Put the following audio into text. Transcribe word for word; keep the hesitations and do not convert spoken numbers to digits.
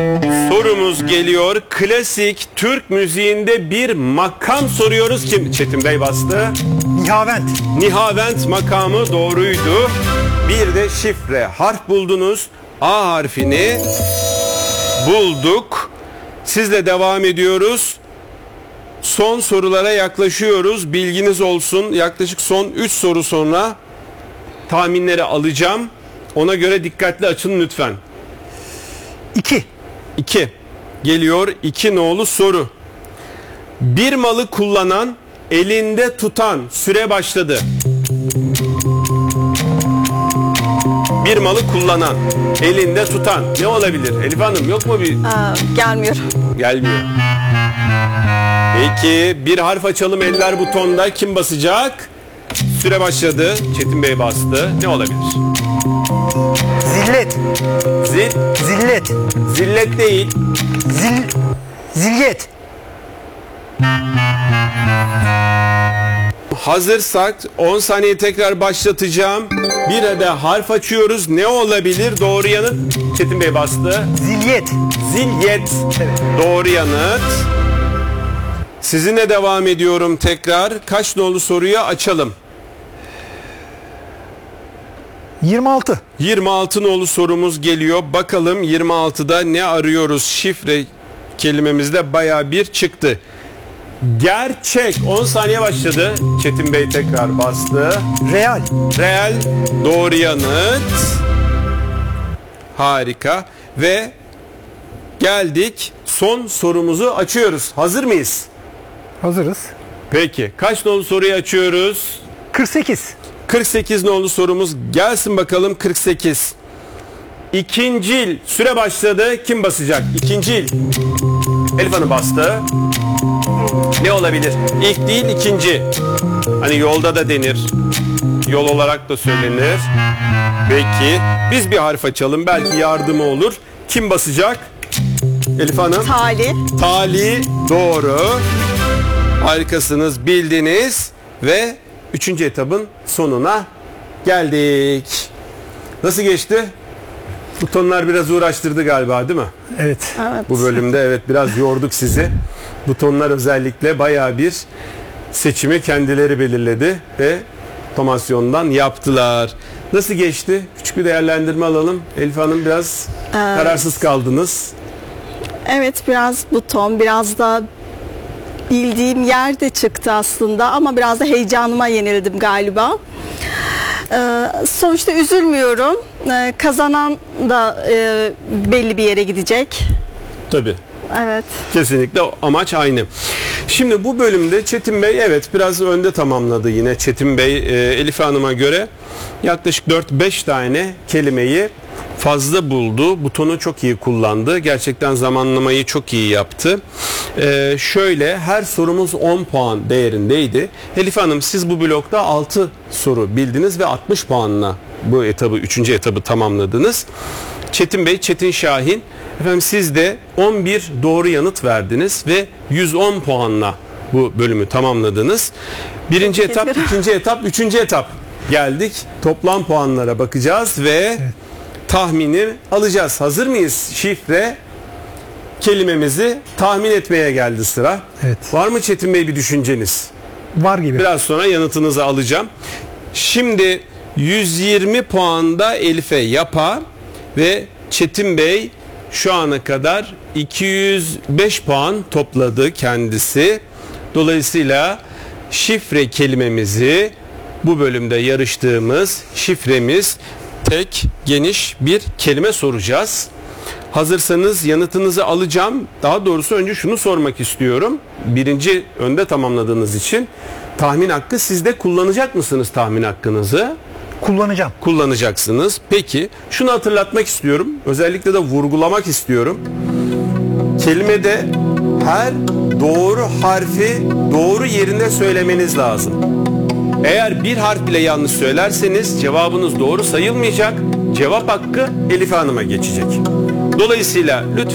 Sorumuz geliyor. Klasik Türk müziğinde bir makam soruyoruz. Kim? Çetin Bey bastı. Nihavent. Nihavent makamı doğruydu. Bir de şifre harf buldunuz. A harfini bulduk. Sizle devam ediyoruz. Son sorulara yaklaşıyoruz. Bilginiz olsun. Yaklaşık son üç soru sonra tahminleri alacağım. Ona göre dikkatli açın lütfen. İki. İki. Geliyor iki nolu soru. Bir malı kullanan, elinde tutan. Süre başladı. Bir malı kullanan, elinde tutan. Ne olabilir? Elif Hanım yok mu bir? Aa, gelmiyor. Gelmiyor. Peki bir harf açalım, eller butonda. Kim basacak? Süre başladı. Çetin Bey bastı. Ne olabilir? Zillet. Zil, Zillet. zillet değil. Zil. Zilyet. Hazırsak on saniye tekrar başlatacağım. Bir de harf açıyoruz. Ne olabilir? Doğru yanıt. Çetin Bey bastı. Zilyet. Zilyet. Evet. Doğru yanıt. Sizinle devam ediyorum tekrar. Kaç nolu soruyu açalım? Yirmi altı. yirmi altı nolu sorumuz geliyor. Bakalım yirmi altıda ne arıyoruz? Şifre kelimemizde bayağı bir çıktı. Gerçek. on saniye başladı. Çetin Bey tekrar bastı. Real. Real. Doğru yanıt. Harika. Ve geldik. Son sorumuzu açıyoruz. Hazır mıyız? Hazırız. Peki. Kaç nolu soruyu açıyoruz? kırk sekiz. kırk sekiz nolu sorumuz gelsin bakalım. kırk sekiz. İkincil. Süre başladı. Kim basacak? İkincil. Elif Hanım bastı. Ne olabilir? İlk değil, ikinci. Hani yolda da denir. Yol olarak da söylenir. Peki. Biz bir harf açalım. Belki yardımı olur. Kim basacak? Elif Hanım. Tali. Tali. Doğru. Harikasınız. Bildiniz. Ve üçüncü etabın sonuna geldik. Nasıl geçti? Butonlar biraz uğraştırdı galiba, değil mi? Evet. Evet. Bu bölümde evet biraz yorduk sizi. Butonlar özellikle bayağı bir seçimi kendileri belirledi ve otomasyondan yaptılar. Nasıl geçti? Küçük bir değerlendirme alalım. Elif Hanım biraz Evet. kararsız kaldınız. Evet, biraz buton, biraz da bildiğim yer de çıktı aslında ama biraz da heyecanıma yenildim galiba. Ee, sonuçta üzülmüyorum. Ee, kazanan da e, belli bir yere gidecek. Tabii. Evet. Kesinlikle amaç aynı. Şimdi bu bölümde Çetin Bey evet biraz önde tamamladı yine. Çetin Bey e, Elif Hanım'a göre yaklaşık dört beş tane kelimeyi fazla buldu. Butonu çok iyi kullandı. Gerçekten zamanlamayı çok iyi yaptı. Ee, şöyle her sorumuz on puan değerindeydi. Elif Hanım siz bu blokta altı soru bildiniz ve altmış puanla bu etabı, üçüncü etabı tamamladınız. Çetin Bey, Çetin Şahin, efendim siz de on bir doğru yanıt verdiniz ve yüz on puanla bu bölümü tamamladınız. Birinci etap, ikinci etap, üçüncü etap geldik. Toplam puanlara bakacağız ve evet, tahmini alacağız. Hazır mıyız? Şifre kelimemizi tahmin etmeye geldi sıra. Evet. Var mı Çetin Bey bir düşünceniz? Var gibi. Biraz sonra yanıtınızı alacağım. Şimdi yüz yirmi puanda Elif'e yapar ve Çetin Bey şu ana kadar iki yüz beş puan topladı kendisi. Dolayısıyla şifre kelimemizi bu bölümde yarıştığımız şifremiz tek geniş bir kelime soracağız. Hazırsanız yanıtınızı alacağım. Daha doğrusu önce şunu sormak istiyorum. Birinci önde tamamladığınız için tahmin hakkı sizde, kullanacak mısınız tahmin hakkınızı? Kullanacağım. Kullanacaksınız. Peki şunu hatırlatmak istiyorum. Özellikle de vurgulamak istiyorum. Kelimede her doğru harfi doğru yerinde söylemeniz lazım. Eğer bir harf bile yanlış söylerseniz cevabınız doğru sayılmayacak. Cevap hakkı Elif Hanım'a geçecek. Dolayısıyla lütfen